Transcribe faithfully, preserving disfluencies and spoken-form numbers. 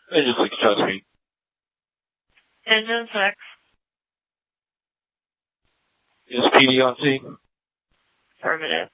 Engine six, Chesapeake. Engine six. Is P D on scene? Affirmative.